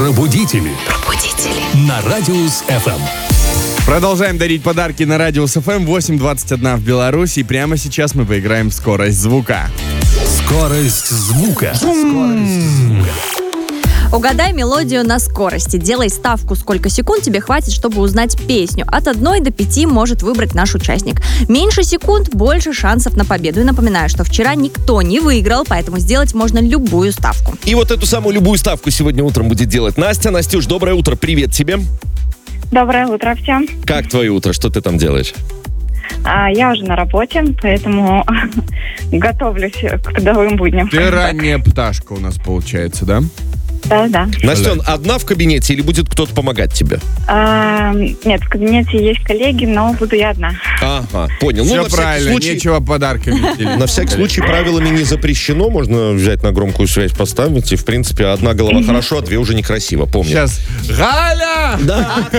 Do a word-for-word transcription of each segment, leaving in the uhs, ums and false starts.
Пробудители. Пробудители. На Радиус эф эм. Продолжаем дарить подарки на Радиус эф эм. восемь двадцать один в Беларуси. И прямо сейчас мы поиграем в скорость звука. Скорость звука. Скорость звука. Угадай мелодию на скорости. Делай ставку, сколько секунд тебе хватит, чтобы узнать песню. От одной до пяти может выбрать наш участник. Меньше секунд, больше шансов на победу. И напоминаю, что вчера никто не выиграл, поэтому сделать можно любую ставку. И вот эту самую любую ставку сегодня утром будет делать Настя. Настюш, доброе утро, привет тебе. Доброе утро всем. Как твое утро? Что ты там делаешь? А, я уже на работе, поэтому готовлюсь к трудовым будням. Ты ранняя пташка у нас получается, да? Да, да. Настен, одна в кабинете или будет кто-то помогать тебе? А, нет, в кабинете есть коллеги, но буду я одна. Ага, понял. Все ну, на правильно, всякий случай, нечего подарками делить. на всякий случай правилами не запрещено. Можно взять на громкую связь, поставить. И, в принципе, одна голова хорошо, а две уже некрасиво. Помни. Сейчас. Галя! Да.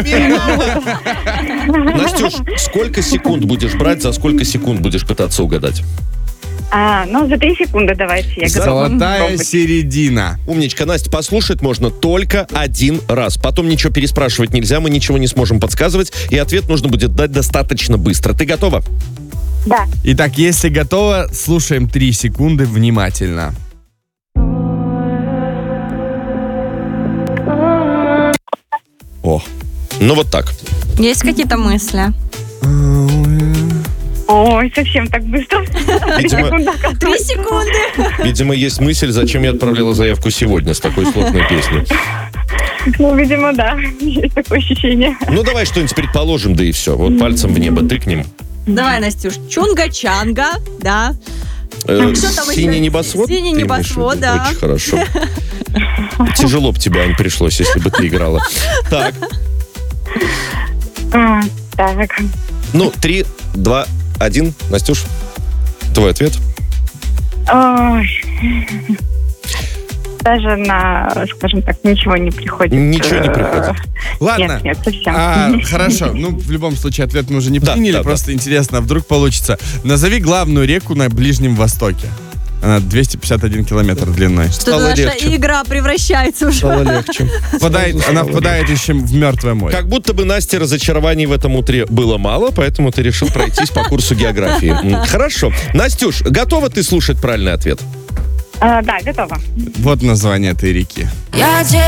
Настюш, сколько секунд будешь брать, за сколько секунд будешь пытаться угадать? А, ну, за три секунды давайте. Я готова. Золотая Пробовать. середина. Умничка, Настя, послушать можно только один раз. Потом ничего переспрашивать нельзя, мы ничего не сможем подсказывать, и ответ нужно будет дать достаточно быстро. Ты готова? Да. Итак, если готова, слушаем три секунды внимательно. О, ну вот так. Есть какие-то мысли? Ой, совсем так быстро. Три Видимо- секунды, Три оказывается. секунды. Видимо, есть мысль, зачем я отправляла заявку сегодня с такой сложной песней. Ну, видимо, да. Есть такое ощущение. Ну, давай что-нибудь предположим, да и все. Вот пальцем в небо тыкнем. Давай, Настюш. Чунга-чанга, да. Э, Что там Синий еще? небосвод? Синий ты имеешь в небосвод, виду? да. Очень хорошо. Тяжело бы тебе, Ань, пришлось, если бы ты играла. Так, А, так. ну, три, два, один. Настюш, твой ответ? Ой. Даже на, скажем так, ничего не приходит. Ничего не приходит. Ладно. Нет, нет, совсем. А, хорошо, ну, в любом случае, ответ мы уже не Да, приняли, да, просто интересно, вдруг получится. Назови главную реку на Ближнем Востоке. Она двести пятьдесят один километр длиной. Что-то Стало наша легче. игра превращается уже. Стало легче. Впадает, она впадает еще в Мертвое море. Как будто бы Насте разочарований в этом утре было мало, поэтому ты решил пройтись по курсу географии. М, Хорошо. Настюш, готова ты слушать правильный ответ? А, да, готова. Вот название этой реки. Я